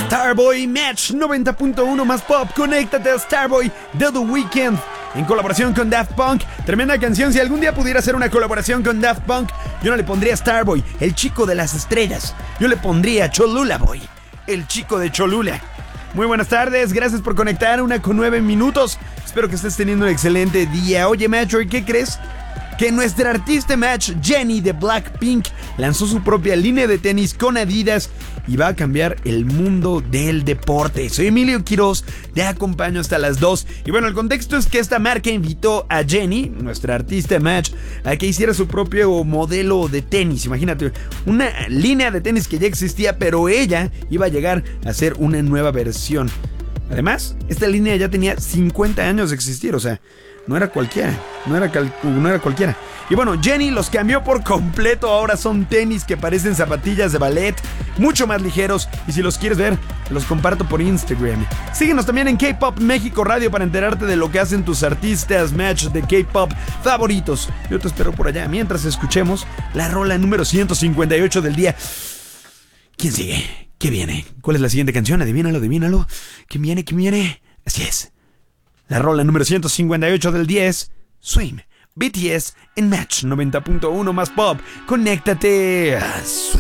Starboy, Match 90.1 más pop. Conéctate a Starboy de The Weeknd en colaboración con Daft Punk. Tremenda canción. Si algún día pudiera hacer una colaboración con Daft Punk, yo no le pondría Starboy, el chico de las estrellas. Yo le pondría Cholula Boy, el chico de Cholula. Muy buenas tardes, gracias por conectar. 1:09. Espero que estés teniendo un excelente día. Oye, Macho, ¿y qué crees? Que nuestra artista Match, Jennie de Blackpink, lanzó su propia línea de tenis con Adidas y va a cambiar el mundo del deporte. Soy Emilio Quiroz, te acompaño hasta las 2. Y bueno, el contexto es que esta marca invitó a Jennie, nuestra artista Match, a que hiciera su propio modelo de tenis. Imagínate, una línea de tenis que ya existía, pero ella iba a llegar a ser una nueva versión. Además, esta línea ya tenía 50 años de existir, o sea, no era cualquiera, no era cualquiera. Y bueno, Jennie los cambió por completo. Ahora son tenis que parecen zapatillas de ballet, mucho más ligeros. Y si los quieres ver, los comparto por Instagram. Síguenos también en K-Pop México Radio para enterarte de lo que hacen tus artistas Match de K-Pop favoritos. Yo te espero por allá mientras escuchemos la rola número 158 del día. ¿Quién sigue? ¿Qué viene? ¿Cuál es la siguiente canción? Adivínalo. ¿Quién viene? Así es. La rola número 158 del 10, Swim, BTS en Match 90.1 más pop. Conéctate a Swim.